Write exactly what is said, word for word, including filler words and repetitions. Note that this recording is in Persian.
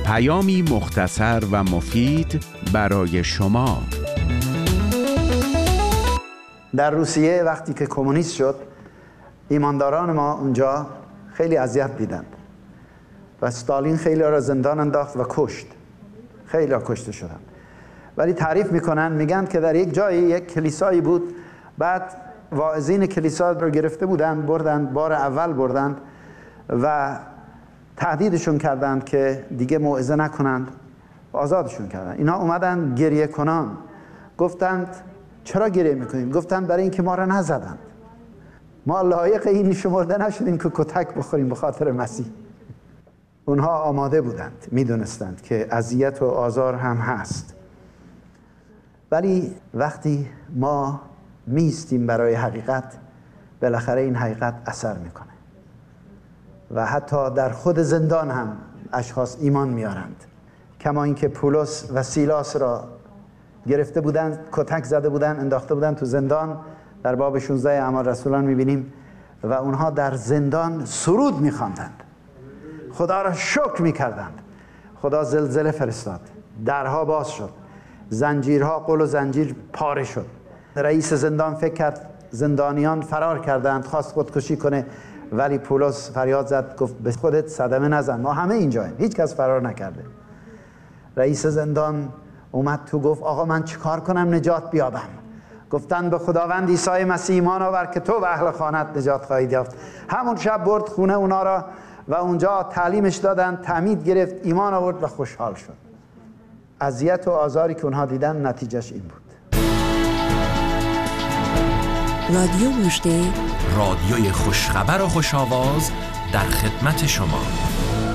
پیامی مختصر و مفید برای شما. در روسیه وقتی که کمونیست شد، ایمانداران ما اونجا خیلی اذیت دیدند و استالین خیلی ها را زندان انداخت و کشت. خیلی ها کشته شدند. ولی تعریف میکنن، میگن که در یک جایی یک کلیسایی بود، بعد واعظین کلیسا رو گرفته بودند، بردند، بار اول بردند و تهدیدشون کردند که دیگه موعظه نکنند، آزادشون کردند. اینا اومدن گریه کنان، گفتند چرا گریه میکنیم؟ گفتند برای اینکه ما را نزدند، ما لایق این شمرده نشدیم که کتک بخوریم به خاطر مسیح. اونها آماده بودند، میدونستند که اذیت و آزار هم هست، ولی وقتی ما میستیم برای حقیقت، بالاخره این حقیقت اثر میکنه و حتی در خود زندان هم اشخاص ایمان میارند. کما اینکه پولس و سیلاس را گرفته بودند، کتک زده بودند، انداخته بودند تو زندان. در باب شانزده اعمال رسولان میبینیم و اونها در زندان سرود میخواندند، خدا را شکر میکردند. خدا زلزله فرستاد، درها باز شد، زنجیرها قل و زنجیر پاره شد. رئیس زندان فکر کرد زندانیان فرار کردند، خواست خودکشی کنه، ولی پولس فریاد زد، گفت به خودت صدمه نزن، ما همه اینجاییم، هیچ کس فرار نکرده. رئیس زندان اومد تو، گفت آقا من چیکار کنم نجات بیابم؟ گفتن به خداوند عیسی مسیح ایمان آور که تو و اهل خانت نجات خواهید یافت. همون شب برد خونه اونا را و اونجا تعلیمش دادن، تعمید گرفت، ایمان آورد و خوشحال شد. اذیت و آزاری که اونها دیدن نتیجهش این بود. رادیو مژده، رادیوی خوشخبر و خوش‌آواز در خدمت شما.